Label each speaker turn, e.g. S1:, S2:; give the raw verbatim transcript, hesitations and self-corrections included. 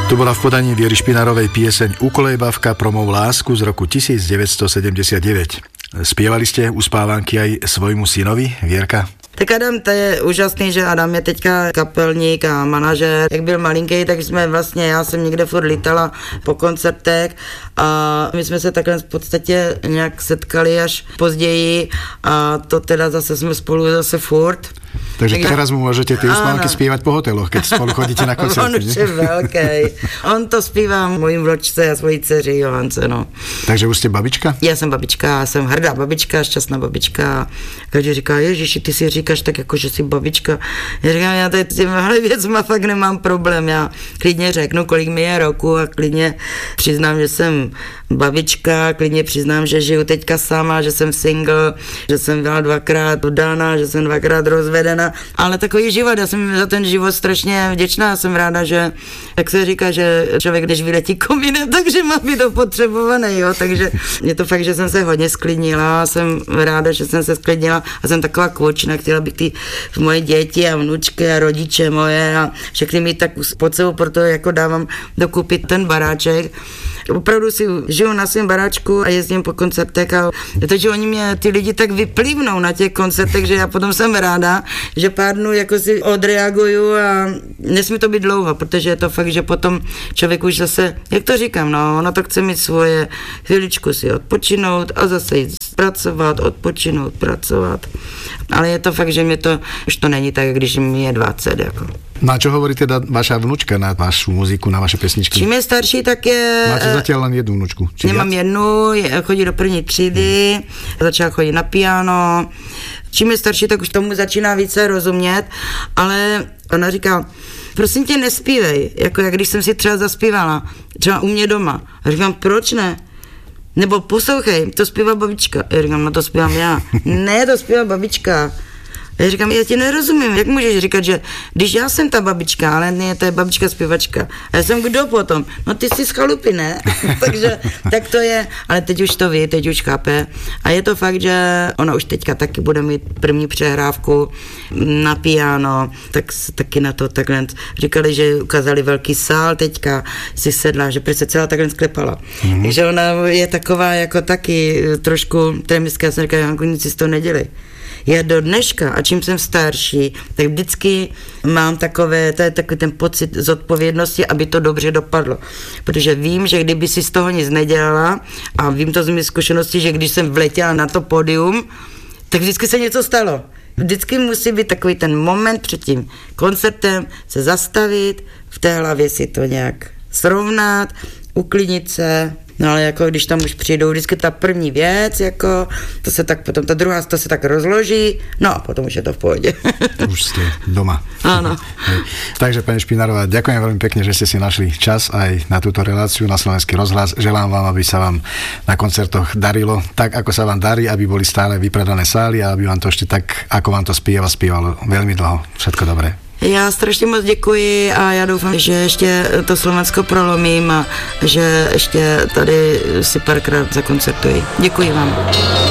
S1: Tu bola v podaní Viery Špinárovej pieseň Ukolejbavka pro mou lásku z roku devätnásťsedemdesiatdeväť. Spievali ste uspávanky aj svojmu synovi, Vierka?
S2: Tak Adam, to je úžasný, že Adam je teďka kapelník a manažer. Jak byl malinký, tak jsme vlastně, já jsem někde furt lítala po koncertech a my jsme se takhle v podstatě nějak setkali až později a to teda zase jsme spolu zase furt.
S1: Takže teraz mu môžete tie uspávanky spievať po hoteloch, keď spolu chodíte na koncerty.
S2: On už je veľký. On to zpívá mojím vločce a svojí dceři Johance, no.
S1: Takže už ste babička?
S2: Já jsem babička, jsem hrdá babička, šťastná babička. Každý říká, ježiši, ty si říkáš tak jako, že jsi babička. Já říkám, já tady s těmihle věcma fakt nemám problém. Já klidně řeknu, kolik mi je roku a klidně přiznám, že jsem babička, klidně přiznám, že žiju teďka sama, že jsem single, že jsem byla dvakrát udána, že jsem dvakrát rozvedena, ale takový život, já jsem za ten život strašně vděčná, jsem ráda, že, jak se říká, že člověk, když vyletí komínem, takže má být opotřebovaný, jo, takže je to fakt, že jsem se hodně sklidnila, jsem ráda, že jsem se sklidnila a jsem taková kvočna, chtěla bych ty moje děti a vnučky a rodiče moje a všechny mít tak pod sebou, proto jako dávám dokupit ten baráček. Opravdu si žiju na svém baráčku a jezdím po koncertech a takže oni mě, ty lidi tak vyplivnou na těch koncertech, že já potom jsem ráda, že pár dnů jako si odreaguju a nesmí to být dlouho, protože je to fakt, že potom člověk už zase, jak to říkám, no, ono to chce mít svoje chviličku si odpočinout a zase jít pracovat, odpočinout, pracovat. Ale je to fakt, že mě to, už to není tak, když mi je dvacet, jako.
S1: No a čo hovorí teda vaša vnučka na vašu muziku, na vaše pesničky?
S2: Čím je starší, tak je...
S1: Máte zatiaľ len jednu vnučku?
S2: Nemám viac? jednu, chodí do první třídy, hmm. začala chodit na piano. Čím je starší, tak už tomu začíná více rozumět, ale ona říká, prosím tě, nespívej, jako jak když jsem si třeba zaspívala, třeba u mě doma. A říkám, proč ne? Nebo poslouchej, to zpívá babička. Já říkám, no to zpívám já. Ne, to zpívá babička. Já říkám, já ti nerozumím, jak můžeš říkat, že když já jsem ta babička, ale ne, to je babička zpěvačka. A já jsem kdo potom? No ty jsi z chalupy, ne? Takže tak to je, ale teď už to ví, teď už chápe. A je to fakt, že ona už teďka taky bude mít první přehrávku na piano, tak taky na to takhle říkali, že ukázali velký sál teďka, si sedla, že prostě celá takhle sklepala. Mm-hmm. Takže ona je taková jako taky trošku tremiská, já jsem říkala, Janku, nic si z toho nedělej. Já do dneška, a čím jsem starší, tak vždycky mám takové, to je takový ten pocit zodpovědnosti, aby to dobře dopadlo. Protože vím, že kdyby si z toho nic nedělala, a vím to z mé zkušenosti, že když jsem vletěla na to pódium, tak vždycky se něco stalo. Vždycky musí být takový ten moment před tím koncertem, se zastavit, v té hlavě si to nějak srovnat, uklidnit se. No ale jako když tam už přijdou vždycky ta první věc, jako to se tak potom, ta druhá to se tak rozloží, no a potom už je to v pohodě.
S1: Už ste doma.
S2: Áno.
S1: Takže pani Špinárová, ďakujem veľmi pekne, že ste si našli čas aj na túto reláciu na Slovenský rozhlas. Želám vám, aby sa vám na koncertoch darilo tak, ako sa vám darí, aby boli stále vypredané sály a aby vám to ešte tak, ako vám to spieva, spievalo veľmi dlho. Všetko dobré.
S2: Já strašně moc děkuji a já doufám, že ještě to Slovensko prolomím a že ještě tady si párkrát zakoncertuji. Děkuji vám.